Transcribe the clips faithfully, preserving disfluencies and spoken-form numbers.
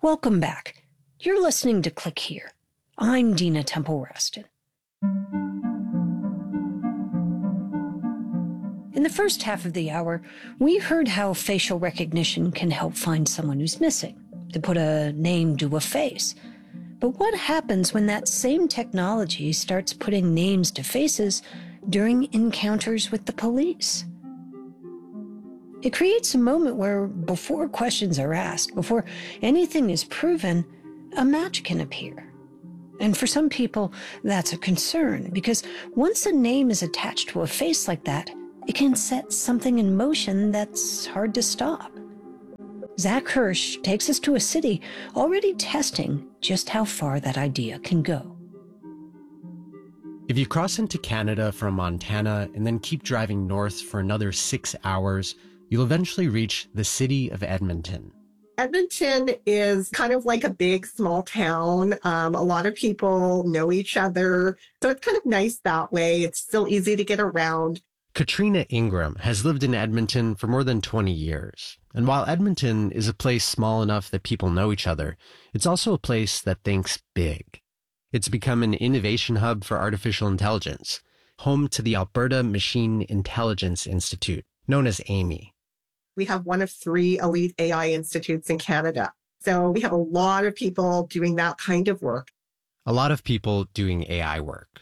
Welcome back. You're listening to Click Here. I'm Dina Temple-Raston. In the first half of the hour, we heard how facial recognition can help find someone who's missing, to put a name to a face. But what happens when that same technology starts putting names to faces during encounters with the police? It creates a moment where, before questions are asked, before anything is proven, a match can appear. And for some people, that's a concern, because once a name is attached to a face like that, it can set something in motion that's hard to stop. Zach Hirsch takes us to a city already testing just how far that idea can go. If you cross into Canada from Montana and then keep driving north for another six hours, you'll eventually reach the city of Edmonton. Edmonton is kind of like a big, small town. Um, a lot of people know each other. So it's kind of nice that way. It's still easy to get around. Katrina Ingram has lived in Edmonton for more than twenty years. And while Edmonton is a place small enough that people know each other, it's also a place that thinks big. It's become an innovation hub for artificial intelligence, home to the Alberta Machine Intelligence Institute, known as A M I. We have one of three elite A I institutes in Canada. So we have a lot of people doing that kind of work. A lot of people doing A I work.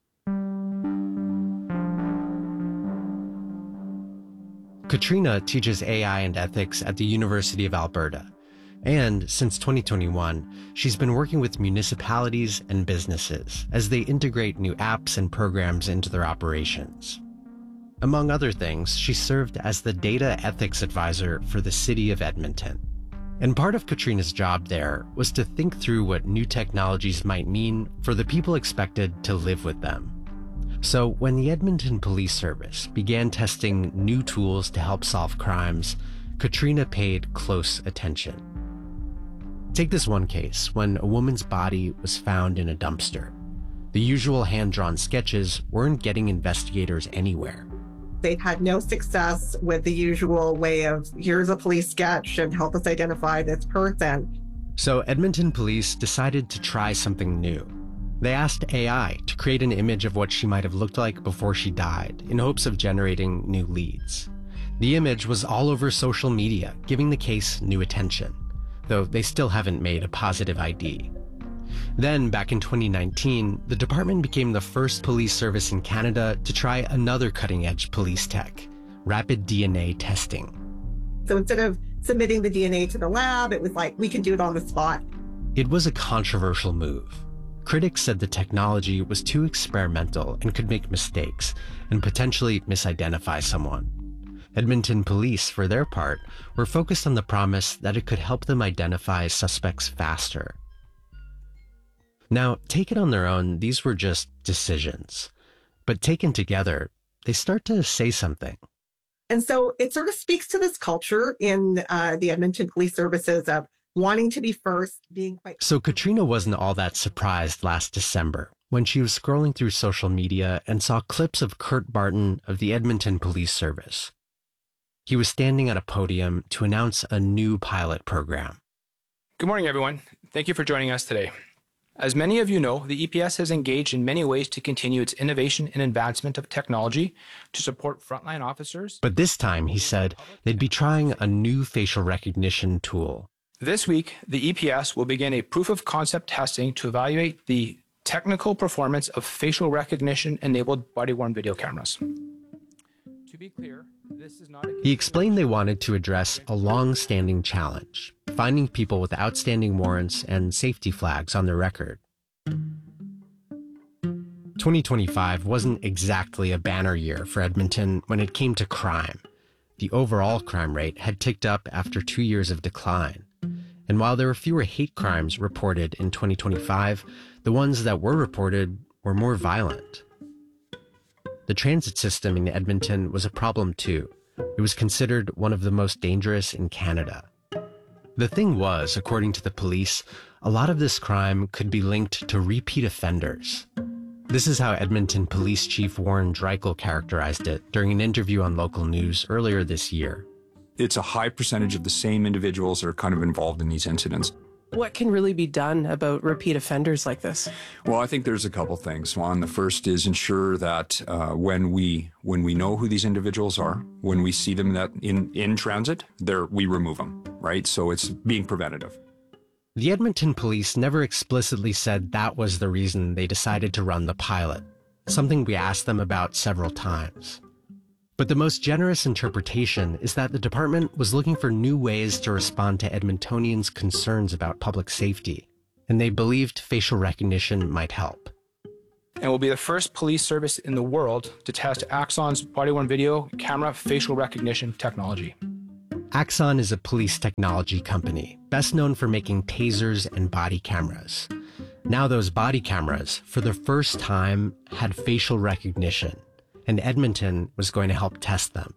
Katrina teaches A I and ethics at the University of Alberta. And since twenty twenty-one, she's been working with municipalities and businesses as they integrate new apps and programs into their operations. Among other things, she served as the data ethics advisor for the city of Edmonton. And part of Katrina's job there was to think through what new technologies might mean for the people expected to live with them. So when the Edmonton Police Service began testing new tools to help solve crimes, Katrina paid close attention. Take this one case when a woman's body was found in a dumpster. The usual hand-drawn sketches weren't getting investigators anywhere. They've had no success with the usual way of, here's a police sketch and help us identify this person. So Edmonton police decided to try something new. They asked A I to create an image of what she might have looked like before she died in hopes of generating new leads. The image was all over social media, giving the case new attention, though they still haven't made a positive I D. Then, back in twenty nineteen, the department became the first police service in Canada to try another cutting-edge police tech, rapid D N A testing. So instead of submitting the D N A to the lab, it was like, we can do it on the spot. It was a controversial move. Critics said the technology was too experimental and could make mistakes and potentially misidentify someone. Edmonton police, for their part, were focused on the promise that it could help them identify suspects faster. Now, taken on their own, these were just decisions. But taken together, they start to say something. And so it sort of speaks to this culture in uh, the Edmonton Police Services of wanting to be first, being quite... So Katrina wasn't all that surprised last December when she was scrolling through social media and saw clips of Kurt Barton of the Edmonton Police Service. He was standing at a podium to announce a new pilot program. Good morning, everyone. Thank you for joining us today. As many of you know, the E P S has engaged in many ways to continue its innovation and advancement of technology to support frontline officers. But this time, he said, they'd be trying a new facial recognition tool. This week, the E P S will begin a proof of concept testing to evaluate the technical performance of facial recognition-enabled body-worn video cameras. To be clear, this is not a... He explained they wanted to address a long-standing challenge, finding people with outstanding warrants and safety flags on their record. twenty twenty-five wasn't exactly a banner year for Edmonton when it came to crime. The overall crime rate had ticked up after two years of decline. And while there were fewer hate crimes reported in twenty twenty-five, the ones that were reported were more violent. The transit system in Edmonton was a problem too. It was considered one of the most dangerous in Canada. The thing was, according to the police, a lot of this crime could be linked to repeat offenders. This is how Edmonton Police Chief Warren Dreichel characterized it during an interview on local news earlier this year. It's a high percentage of the same individuals that are kind of involved in these incidents. What can really be done about repeat offenders like this? Well, I think there's a couple things. One, the first is ensure that uh, when we when we know who these individuals are, when we see them that in, in transit, there we remove them, right? So it's being preventative. The Edmonton police never explicitly said that was the reason they decided to run the pilot, something we asked them about several times. But the most generous interpretation is that the department was looking for new ways to respond to Edmontonians' concerns about public safety, and they believed facial recognition might help. And will be the first police service in the world to test Axon's body-worn video camera facial recognition technology. Axon is a police technology company, best known for making tasers and body cameras. Now those body cameras, for the first time, had facial recognition, and Edmonton was going to help test them.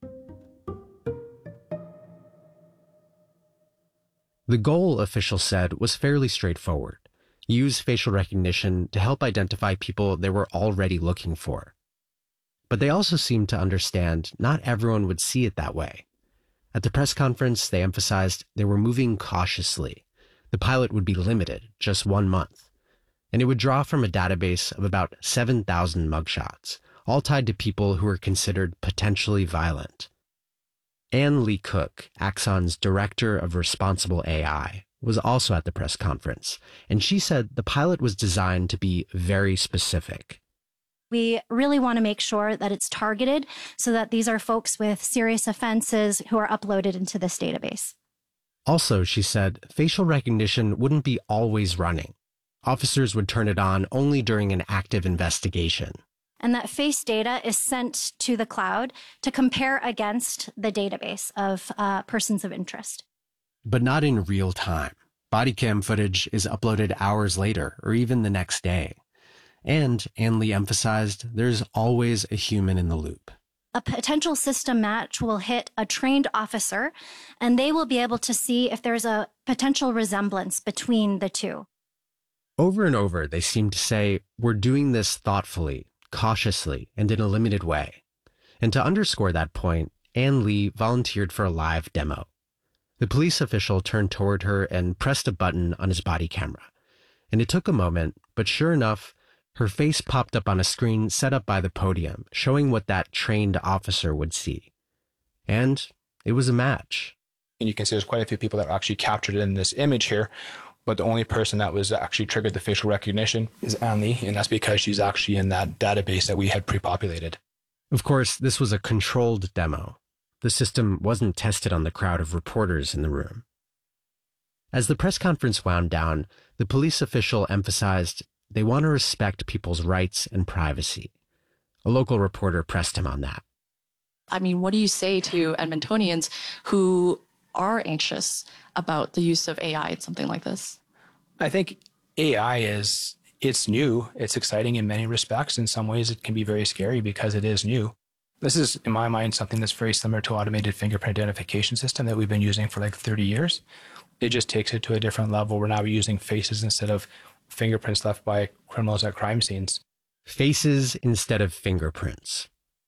The goal, officials said, was fairly straightforward. Use facial recognition to help identify people they were already looking for. But they also seemed to understand not everyone would see it that way. At the press conference, they emphasized they were moving cautiously. The pilot would be limited, just one month, and it would draw from a database of about seven thousand mugshots, all tied to people who were considered potentially violent. Anne Lee Cook, Axon's Director of Responsible A I, was also at the press conference, and she said the pilot was designed to be very specific. We really want to make sure that it's targeted so that these are folks with serious offenses who are uploaded into this database. Also, she said, facial recognition wouldn't be always running. Officers would turn it on only during an active investigation. And that face data is sent to the cloud to compare against the database of uh, persons of interest. But not in real time. Body cam footage is uploaded hours later or even the next day. And, Anne Lee emphasized, there's always a human in the loop. A potential system match will hit a trained officer, and they will be able to see if there's a potential resemblance between the two. Over and over, they seem to say, we're doing this thoughtfully, cautiously, and in a limited way. And to underscore that point, Anne Lee volunteered for a live demo. The police official turned toward her and pressed a button on his body camera. And it took a moment, but sure enough, her face popped up on a screen set up by the podium, showing what that trained officer would see. And it was a match. And you can see there's quite a few people that are actually captured in this image here, but the only person that was actually triggered the facial recognition is Anne Lee, and that's because she's actually in that database that we had pre-populated. Of course, this was a controlled demo. The system wasn't tested on the crowd of reporters in the room. As the press conference wound down, the police official emphasized they want to respect people's rights and privacy. A local reporter pressed him on that. I mean, what do you say to Edmontonians who are anxious about the use of A I in something like this? I think A I is, it's new. It's exciting in many respects. In some ways, it can be very scary because it is new. This is, in my mind, something that's very similar to automated fingerprint identification system that we've been using for like thirty years. It just takes it to a different level. We're now using faces instead of fingerprints left by criminals at crime scenes. Faces instead of fingerprints.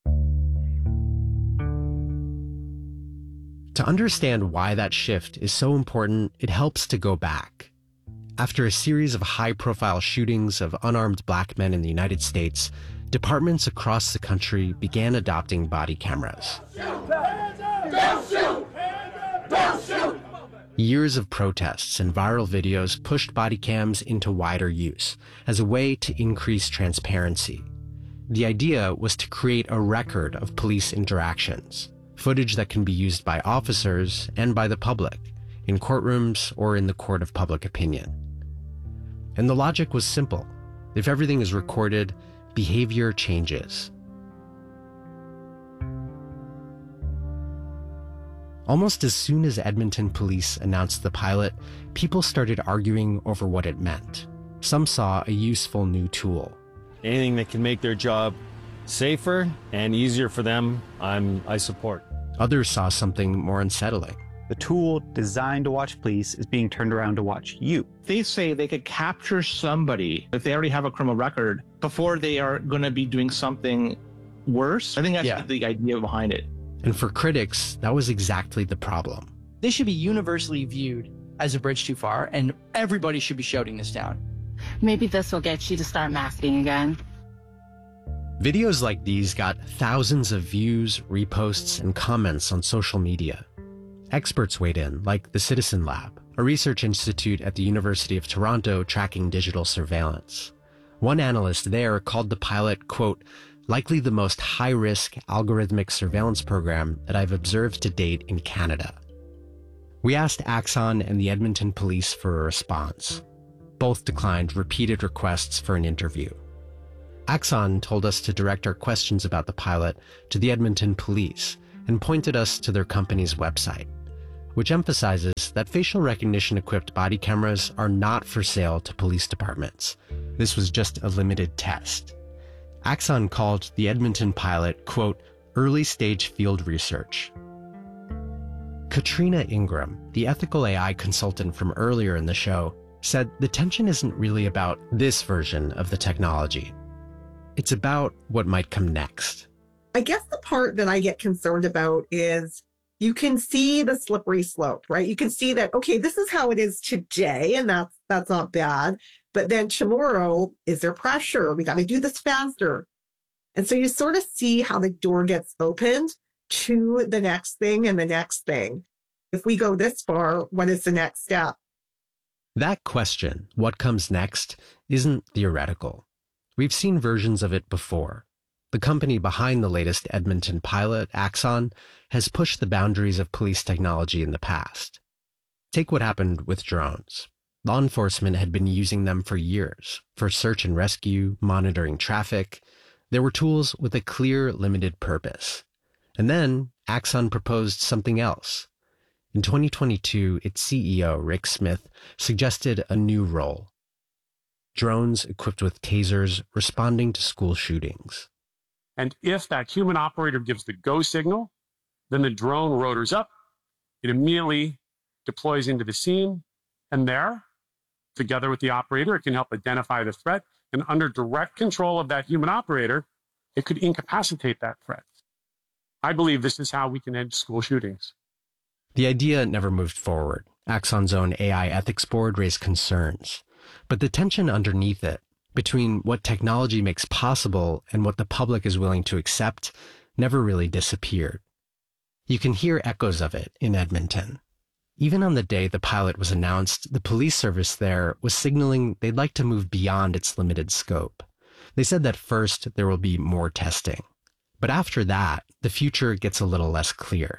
To understand why that shift is so important, it helps to go back. After a series of high-profile shootings of unarmed black men in the United States, departments across the country began adopting body cameras. Don't shoot! Don't shoot! Years of protests and viral videos pushed body cams into wider use as a way to increase transparency. The idea was to create a record of police interactions, footage that can be used by officers and by the public, in courtrooms or in the court of public opinion. And the logic was simple. If everything is recorded, behavior changes. Almost as soon as Edmonton police announced the pilot, people started arguing over what it meant. Some saw a useful new tool. Anything that can make their job safer and easier for them, I'm, I support. Others saw something more unsettling. The tool designed to watch police is being turned around to watch you. They say they could capture somebody if they already have a criminal record before they are going to be doing something worse. I think that's yeah. the idea behind it. And for critics, that was exactly the problem. They should be universally viewed as a bridge too far, and everybody should be shouting this down. Maybe this will get you to start masking again. Videos like these got thousands of views, reposts, and comments on social media. Experts weighed in, like the Citizen Lab, a research institute at the University of Toronto tracking digital surveillance. One analyst there called the pilot, quote, likely the most high-risk algorithmic surveillance program that I've observed to date in Canada. We asked Axon and the Edmonton police for a response. Both declined repeated requests for an interview. Axon told us to direct our questions about the pilot to the Edmonton police and pointed us to their company's website, which emphasizes that facial recognition-equipped body cameras are not for sale to police departments. This was just a limited test. Axon called the Edmonton pilot, quote, early-stage field research. Katrina Ingram, the ethical A I consultant from earlier in the show, said the tension isn't really about this version of the technology. It's about what might come next. I guess the part that I get concerned about is you can see the slippery slope, right? You can see that, okay, this is how it is today, and that's that's not bad. But then tomorrow, is there pressure? We got to do this faster. And so you sort of see how the door gets opened to the next thing and the next thing. If we go this far, what is the next step? That question, what comes next, isn't theoretical. We've seen versions of it before. The company behind the latest Edmonton pilot, Axon, has pushed the boundaries of police technology in the past. Take what happened with drones. Law enforcement had been using them for years, for search and rescue, monitoring traffic. There were tools with a clear, limited purpose. And then Axon proposed something else. In twenty twenty-two, its C E O, Rick Smith, suggested a new role. Drones equipped with tasers responding to school shootings. And if that human operator gives the go signal, then the drone rotors up. It immediately deploys into the scene. And there, together with the operator, it can help identify the threat. And under direct control of that human operator, it could incapacitate that threat. I believe this is how we can end school shootings. The idea never moved forward. Axon's own A I ethics board raised concerns. But the tension underneath it, between what technology makes possible and what the public is willing to accept, never really disappeared. You can hear echoes of it in Edmonton. Even on the day the pilot was announced, the police service there was signaling they'd like to move beyond its limited scope. They said that first there will be more testing. But after that, the future gets a little less clear.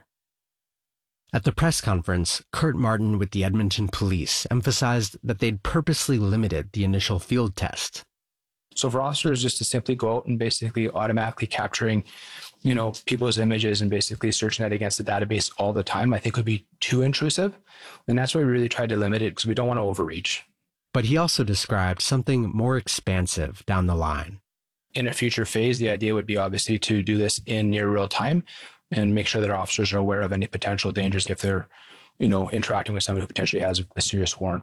At the press conference, Kurt Martin with the Edmonton police emphasized that they'd purposely limited the initial field test. So for officers just to simply go out and basically automatically capturing, you know, people's images and basically searching that against the database all the time, I think would be too intrusive. And that's why we really tried to limit it, because we don't want to overreach. But he also described something more expansive down the line. In a future phase, the idea would be obviously to do this in near real time and make sure that our officers are aware of any potential dangers if they're, you know, interacting with someone who potentially has a serious warrant.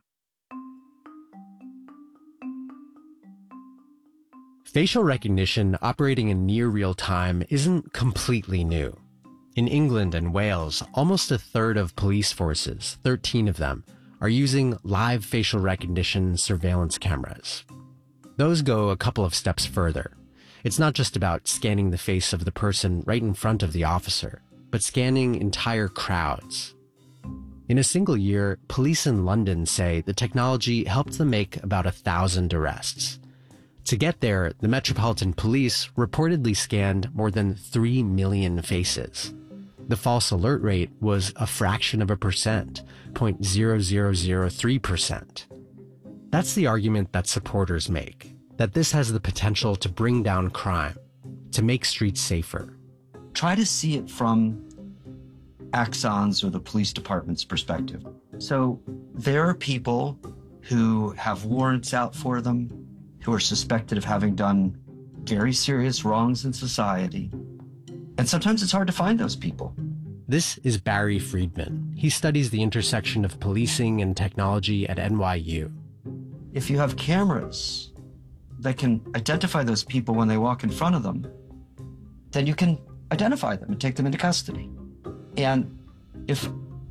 Facial recognition operating in near real time isn't completely new. In England and Wales, almost a third of police forces, thirteen of them, are using live facial recognition surveillance cameras. Those go a couple of steps further. It's not just about scanning the face of the person right in front of the officer, but scanning entire crowds. In a single year, police in London say the technology helped them make about a thousand arrests. To get there, the Metropolitan Police reportedly scanned more than three million faces. The false alert rate was a fraction of a percent, zero point zero zero zero three percent. That's the argument that supporters make, that this has the potential to bring down crime, to make streets safer. Try to see it from Axon's or the police department's perspective. So there are people who have warrants out for them, who are suspected of having done very serious wrongs in society. And sometimes it's hard to find those people. This is Barry Friedman. He studies the intersection of policing and technology at N Y U. If you have cameras that can identify those people when they walk in front of them, then you can identify them and take them into custody. And if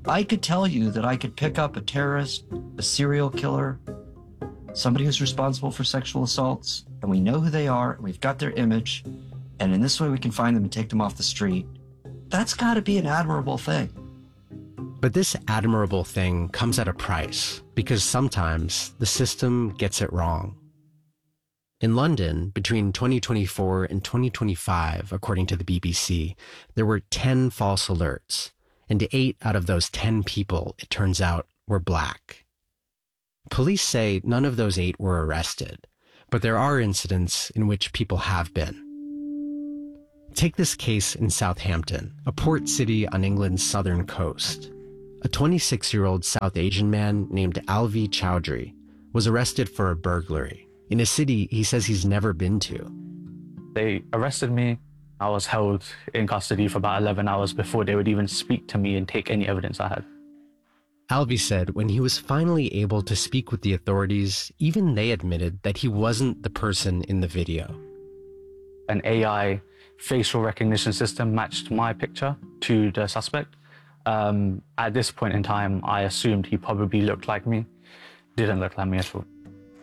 I could tell you that I could pick up a terrorist, a serial killer, somebody who's responsible for sexual assaults, and we know who they are, and we've got their image, and in this way we can find them and take them off the street. That's got to be an admirable thing. But this admirable thing comes at a price, because sometimes the system gets it wrong. In London, between twenty twenty-four and twenty twenty-five, according to the B B C, there were ten false alerts, and eight out of those ten people, it turns out, were black. Police say none of those eight were arrested, but there are incidents in which people have been. Take this case in Southampton, a port city on England's southern coast. A twenty-six-year-old South Asian man named Alvi Chowdhury was arrested for a burglary in a city he says he's never been to. They arrested me. I was held in custody for about eleven hours before they would even speak to me and take any evidence I had. Alvi said when he was finally able to speak with the authorities, even they admitted that he wasn't the person in the video. An A I facial recognition system matched my picture to the suspect. Um, at this point in time, I assumed he probably looked like me. Didn't look like me at all.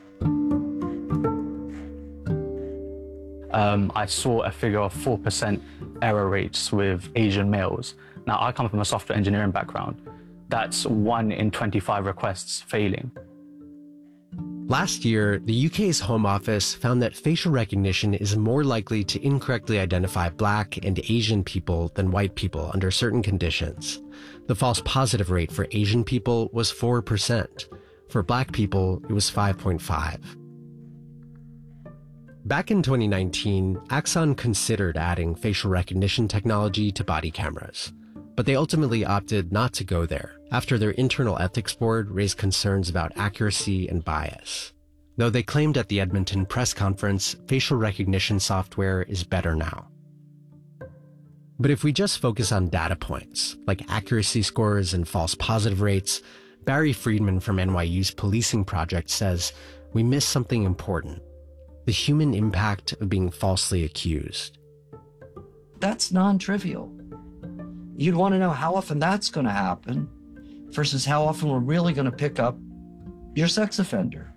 Um, I saw a figure of four percent error rates with Asian males. Now, I come from a software engineering background. That's one in twenty-five requests failing. Last year, the U K's Home Office found that facial recognition is more likely to incorrectly identify Black and Asian people than white people under certain conditions. The false positive rate for Asian people was four percent. For Black people, it was five point five. Back in twenty nineteen, Axon considered adding facial recognition technology to body cameras, but they ultimately opted not to go there after their internal ethics board raised concerns about accuracy and bias. Though they claimed at the Edmonton press conference facial recognition software is better now. But if we just focus on data points, like accuracy scores and false positive rates, Barry Friedman from N Y U's policing project says we miss something important: the human impact of being falsely accused. That's non-trivial. You'd want to know how often that's going to happen versus how often we're really going to pick up your sex offender.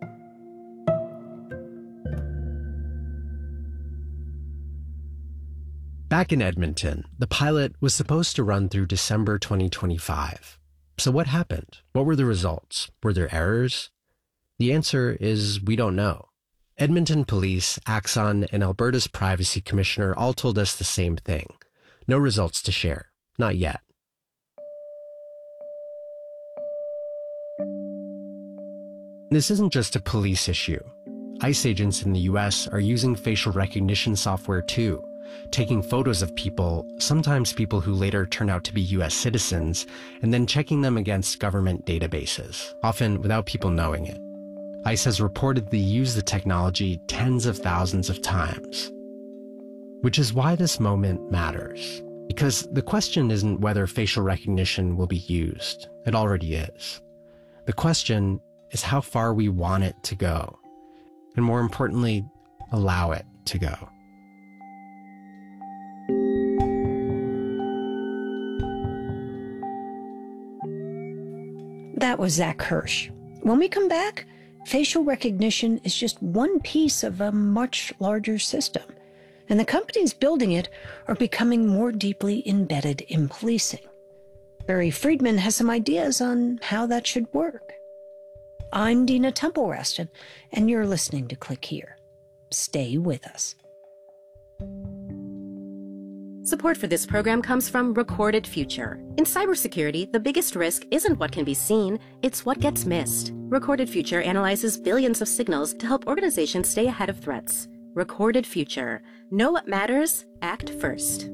Back in Edmonton, the pilot was supposed to run through December twenty twenty-five. So what happened? What were the results? Were there errors? The answer is we don't know. Edmonton Police, Axon, and Alberta's Privacy Commissioner all told us the same thing. No results to share. Not yet. This isn't just a police issue. ICE agents in the U S are using facial recognition software too, taking photos of people, sometimes people who later turn out to be U S citizens, and then checking them against government databases, often without people knowing it. ICE has reportedly used the technology tens of thousands of times. Which is why this moment matters. Because the question isn't whether facial recognition will be used. It already is. The question is how far we want it to go. And more importantly, allow it to go. That was Zach Hirsch. When we come back, facial recognition is just one piece of a much larger system, and the companies building it are becoming more deeply embedded in policing. Barry Friedman has some ideas on how that should work. I'm Dina Temple-Raston, and you're listening to Click Here. Stay with us. Support for this program comes from Recorded Future. In cybersecurity, the biggest risk isn't what can be seen, it's what gets missed. Recorded Future analyzes billions of signals to help organizations stay ahead of threats. Recorded Future. Know what matters, act first.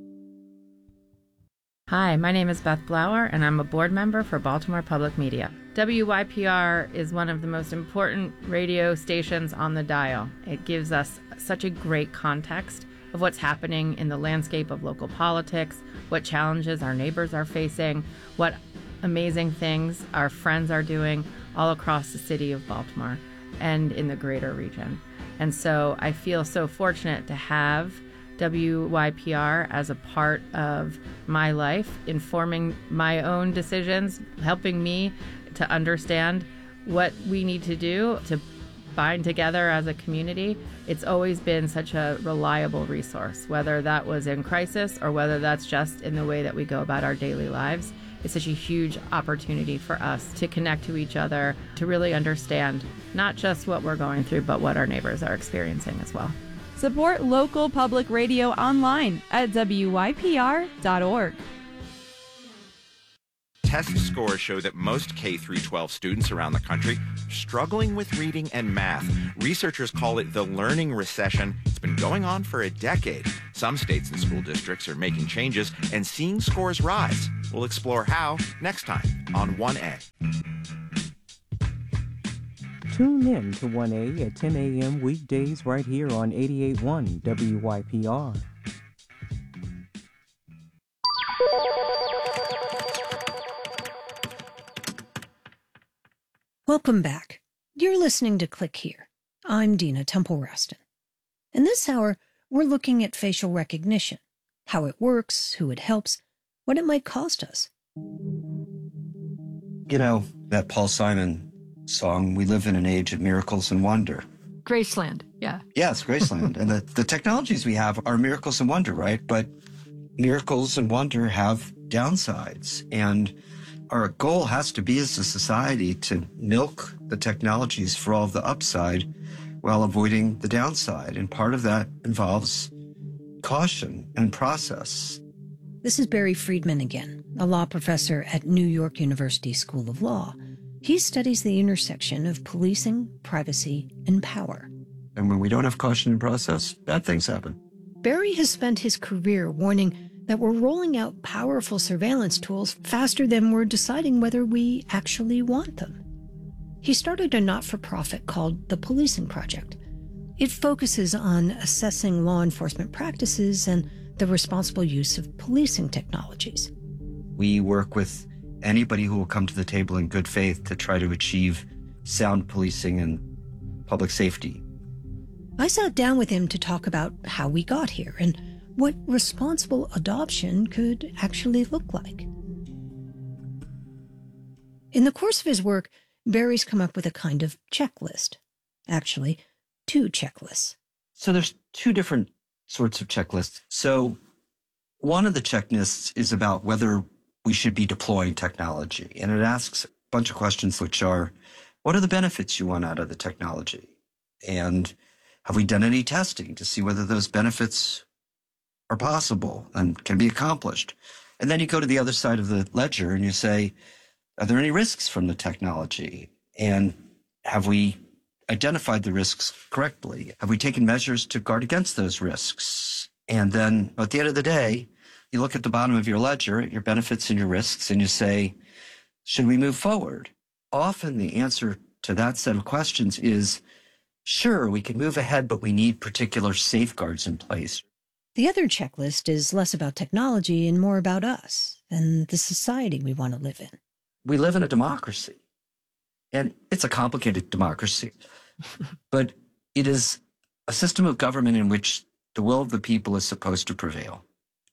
Hi, my name is Beth Blower, and I'm a board member for Baltimore Public Media. W Y P R is one of the most important radio stations on the dial. It gives us such a great context of what's happening in the landscape of local politics, what challenges our neighbors are facing, what amazing things our friends are doing all across the city of Baltimore and in the greater region. And so I feel so fortunate to have W Y P R as a part of my life, informing my own decisions, helping me to understand what we need to do to bind together as a community. It's always been such a reliable resource, whether that was in crisis or whether that's just in the way that we go about our daily lives. It's such a huge opportunity for us to connect to each other, to really understand not just what we're going through, but what our neighbors are experiencing as well. Support local public radio online at W Y P R dot org. Test scores show that most K through twelve students around the country are struggling with reading and math. Researchers call it the learning recession. It's been going on for a decade. Some states and school districts are making changes and seeing scores rise. We'll explore how next time on one A. Tune in to one A at ten a.m. weekdays right here on eighty-eight point one W Y P R. Welcome back. You're listening to Click Here. I'm Dina Temple-Raston. In this hour, we're looking at facial recognition, how it works, who it helps, what it might cost us. You know, that Paul Simon song, we live in an age of miracles and wonder. Graceland, yeah. Yes, Graceland. And the, the technologies we have are miracles and wonder, right? But miracles and wonder have downsides. And our goal has to be as a society to milk the technologies for all of the upside while avoiding the downside. And part of that involves caution and process. This is Barry Friedman again, a law professor at New York University School of Law. He studies the intersection of policing, privacy, and power. And when we don't have caution and process, bad things happen. Barry has spent his career warning that we're rolling out powerful surveillance tools faster than we're deciding whether we actually want them. He started a not-for-profit called the Policing Project. It focuses on assessing law enforcement practices and the responsible use of policing technologies. We work with anybody who will come to the table in good faith to try to achieve sound policing and public safety. I sat down with him to talk about how we got here and what responsible adoption could actually look like. In the course of his work, Barry's come up with a kind of checklist. Actually, two checklists. So there's two different sorts of checklists. So one of the checklists is about whether we should be deploying technology. And it asks a bunch of questions which are, what are the benefits you want out of the technology? And have we done any testing to see whether those benefits are possible and can be accomplished? And then you go to the other side of the ledger and you say, are there any risks from the technology? And have we identified the risks correctly? Have we taken measures to guard against those risks? And then at the end of the day, you look at the bottom of your ledger, your benefits and your risks, and you say, should we move forward? Often the answer to that set of questions is, sure, we can move ahead, but we need particular safeguards in place. The other checklist is less about technology and more about us and the society we want to live in. We live in a democracy, and it's a complicated democracy, but it is a system of government in which the will of the people is supposed to prevail.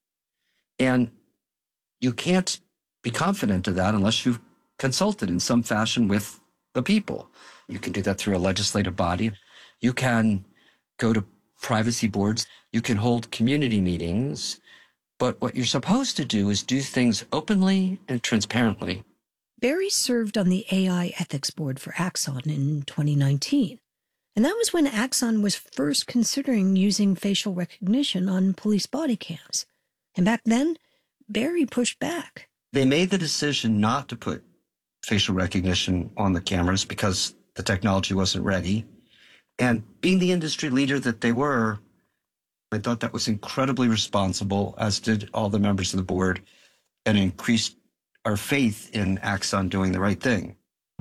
And you can't be confident of that unless you've consulted in some fashion with the people. You can do that through a legislative body. You can go to privacy boards. You can hold community meetings. But what you're supposed to do is do things openly and transparently. Barry served on the A I Ethics Board for Axon in twenty nineteen. And that was when Axon was first considering using facial recognition on police body cams. And back then, Barry pushed back. They made the decision not to put facial recognition on the cameras because the technology wasn't ready. And being the industry leader that they were, they thought that was incredibly responsible, as did all the members of the board, and increased our faith in Axon doing the right thing.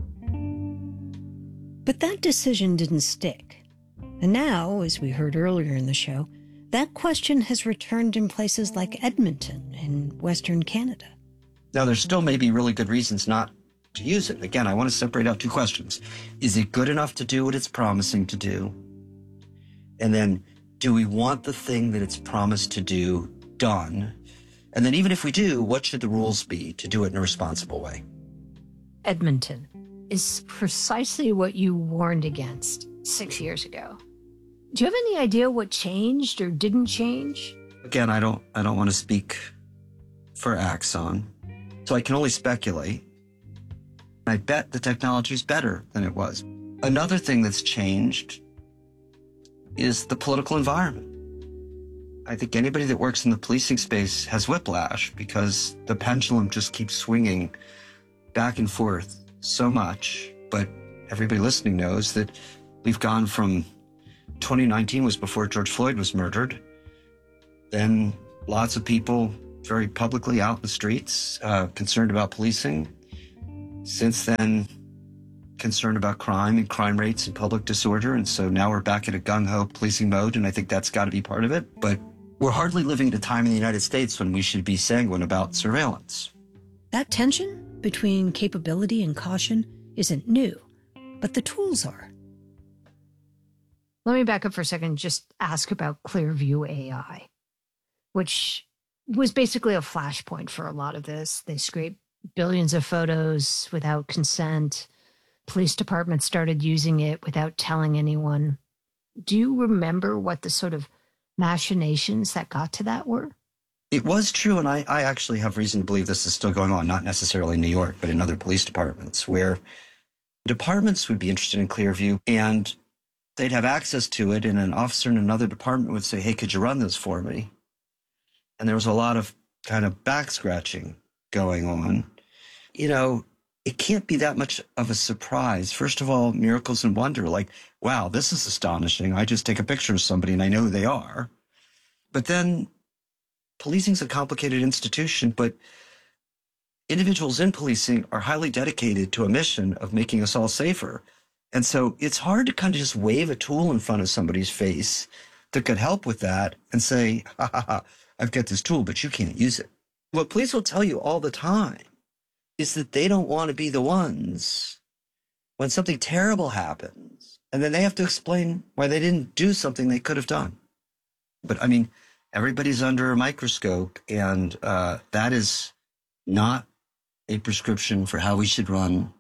But that decision didn't stick. And now, as we heard earlier in the show, that question has returned in places like Edmonton in Western Canada. Now, there still may be really good reasons not to use it. Again, I want to separate out two questions. Is it good enough to do what it's promising to do? And then, Do we want the thing that it's promised to do done? And then even if we do, what should the rules be to do it in a responsible way? Edmonton is precisely what you warned against six years ago. Do you have any idea what changed or didn't change? Again, I don't I don't want to speak for Axon, so I can only speculate. I bet the technology is better than it was. Another thing that's changed is the political environment. I think anybody that works in the policing space has whiplash because the pendulum just keeps swinging back and forth so much. But everybody listening knows that we've gone from twenty nineteen was before George Floyd was murdered. Then lots of people very publicly out in the streets, uh, concerned about policing. Since then, concerned about crime and crime rates and public disorder. And so now we're back at a gung-ho policing mode, and I think that's got to be part of it. But we're hardly living at a time in the United States when we should be sanguine about surveillance. That tension between capability and caution isn't new, but the tools are. Let me back up for a second and just ask about Clearview A I, which was basically a flashpoint for a lot of this. They scraped billions of photos without consent. Police departments started using it without telling anyone. Do you remember what the sort of machinations that got to that were? It was true, and I, I actually have reason to believe this is still going on, not necessarily in New York, but in other police departments, where departments would be interested in Clearview, and they'd have access to it, and an officer in another department would say, hey, could you run this for me? And there was a lot of kind of back-scratching going on. You know, it can't be that much of a surprise. First of all, miracles and wonder, like, wow, this is astonishing. I just take a picture of somebody and I know who they are. But then policing's a complicated institution, but individuals in policing are highly dedicated to a mission of making us all safer. And so it's hard to kind of just wave a tool in front of somebody's face that could help with that and say, ha ha ha, I've got this tool, but you can't use it. What police will tell you all the time is that they don't want to be the ones when something terrible happens, and then they have to explain why they didn't do something they could have done. But I mean, everybody's under a microscope, and uh, that is not a prescription for how we should run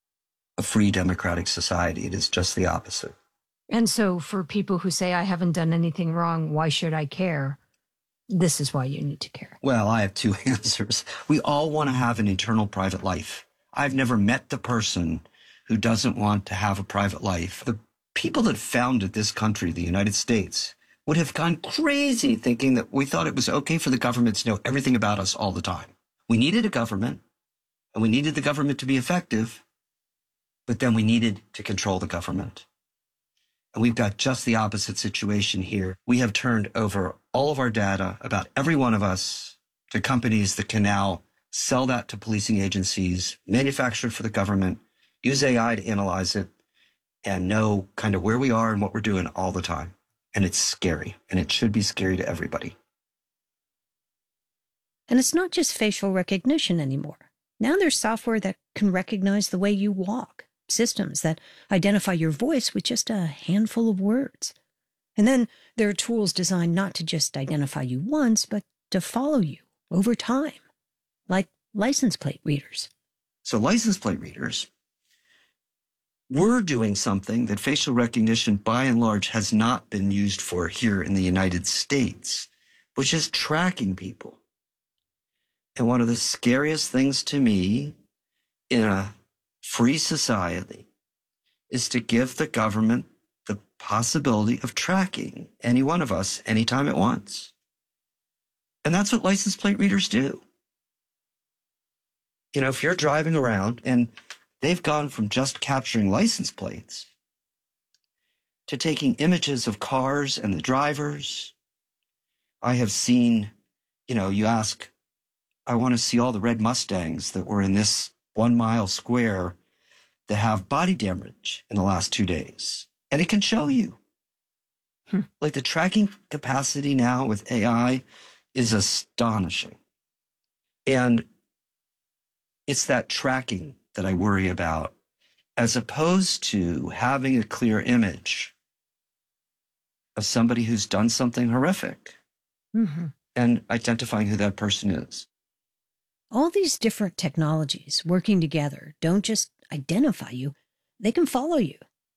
a free democratic society. It is just the opposite. And so for people who say, I haven't done anything wrong, why should I care? This is why you need to care. Well, I have two answers. We all want to have an eternal private life. I've never met the person who doesn't want to have a private life. The people that founded this country, the United States, would have gone crazy thinking that we thought it was okay for the government to know everything about us all the time. We needed a government, and we needed the government to be effective, but then we needed to control the government. And we've got just the opposite situation here. We have turned over all of our data about every one of us to companies that can now sell that to policing agencies, manufacture it for the government, use A I to analyze it, and know kind of where we are and what we're doing all the time. And it's scary, and it should be scary to everybody. And it's not just facial recognition anymore. Now there's software that can recognize the way you walk, systems that identify your voice with just a handful of words. And then there are tools designed not to just identify you once, but to follow you over time, like license plate readers. So license plate readers, we're doing something that facial recognition, by and large, has not been used for here in the United States, which is tracking people. And one of the scariest things to me in a free society is to give the government the possibility of tracking any one of us anytime it wants. And that's what license plate readers do. You know, if you're driving around, and they've gone from just capturing license plates to taking images of cars and the drivers. I have seen, you know, you ask, I want to see all the red Mustangs that were in this one mile square that have body damage in the last two days. And it can show you. Hmm. Like the tracking capacity now with A I is astonishing. And it's that tracking that I worry about, as opposed to having a clear image of somebody who's done something horrific Mm-hmm. and identifying who that person is. All these different technologies working together don't just identify you, they can follow you.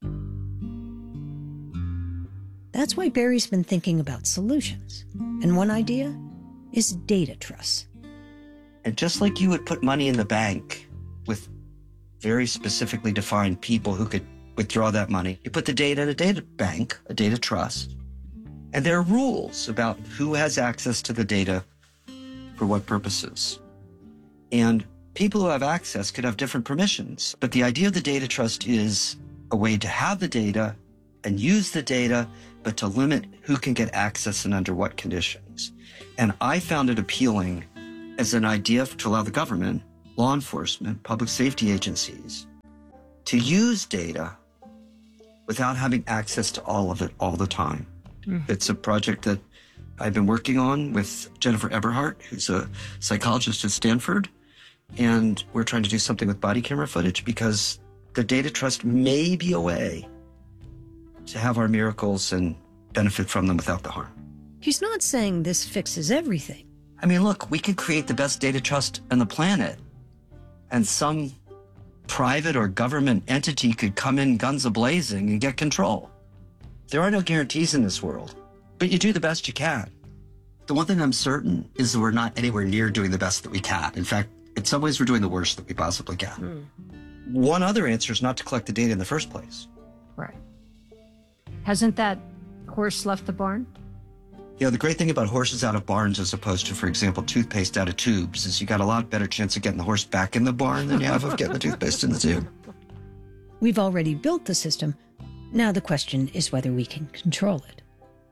That's why Barry's been thinking about solutions. And one idea is data trusts. And just like you would put money in the bank with very specifically defined people who could withdraw that money, you put the data in a data bank, a data trust, and there are rules about who has access to the data for what purposes. And people who have access could have different permissions. But the idea of the data trust is a way to have the data and use the data, but to limit who can get access and under what conditions. And I found it appealing as an idea to allow the government, law enforcement, public safety agencies to use data without having access to all of it all the time. Mm. It's a project that I've been working on with Jennifer Eberhardt, who's a psychologist at Stanford. And we're trying to do something with body camera footage because the data trust may be a way to have our miracles and benefit from them without the harm. He's not saying this fixes everything. I mean, look, we could create the best data trust on the planet, and some private or government entity could come in guns a-blazing and get control. There are no guarantees in this world, but you do the best you can. The one thing I'm certain is that we're not anywhere near doing the best that we can. In fact, in some ways, we're doing the worst that we possibly can. Mm. One other answer is not to collect the data in the first place. Right. Hasn't that horse left the barn? You know, the great thing about horses out of barns as opposed to, for example, toothpaste out of tubes is you got a lot better chance of getting the horse back in the barn than you have of getting the toothpaste in the tube. We've already built the system. Now the question is whether we can control it.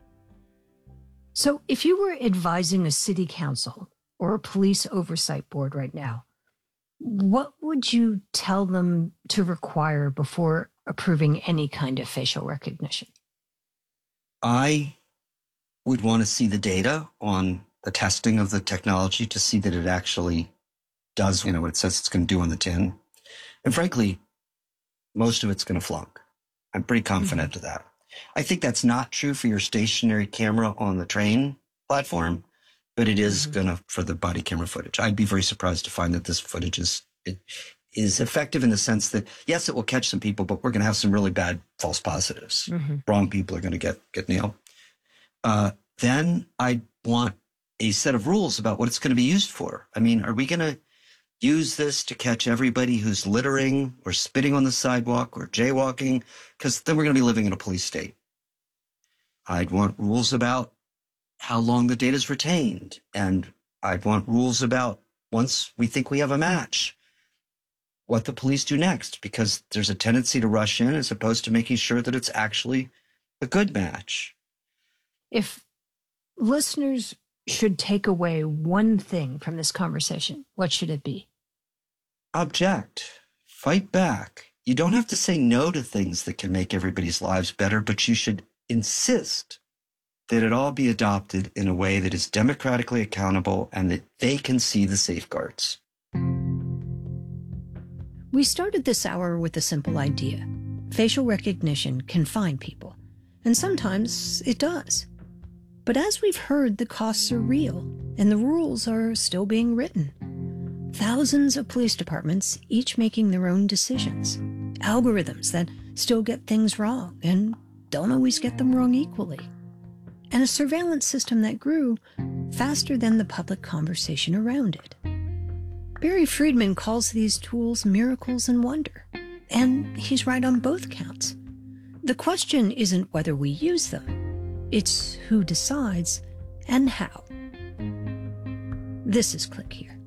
So if you were advising a city council or a police oversight board right now, what would you tell them to require before approving any kind of facial recognition? I would want to see the data on the testing of the technology to see that it actually does, you know, what it says it's going to do on the tin. And frankly, most of it's going to flunk. I'm pretty confident mm-hmm. of that. I think that's not true for your stationary camera on the train platform, but it is mm-hmm. going to for the body camera footage. I'd be very surprised to find that this footage is it is effective in the sense that, yes, it will catch some people, but we're going to have some really bad false positives. Mm-hmm. Wrong people are going to get, get nailed. Uh, then I want a set of rules about what it's going to be used for. I mean, are we going to use this to catch everybody who's littering or spitting on the sidewalk or jaywalking? Because then we're going to be living in a police state. I'd want rules about how long the data is retained. And I'd want rules about once we think we have a match, what the police do next, because there's a tendency to rush in as opposed to making sure that it's actually a good match. If listeners should take away one thing from this conversation, what should it be? Object. Fight back. You don't have to say no to things that can make everybody's lives better, but you should insist that it all be adopted in a way that is democratically accountable and that they can see the safeguards. We started this hour with a simple idea. Facial recognition can find people, and sometimes it does. But as we've heard, the costs are real, and the rules are still being written. Thousands of police departments, each making their own decisions. Algorithms that still get things wrong, and don't always get them wrong equally. And a surveillance system that grew faster than the public conversation around it. Barry Friedman calls these tools miracles and wonder, and he's right on both counts. The question isn't whether we use them. It's who decides and how. This is Click Here.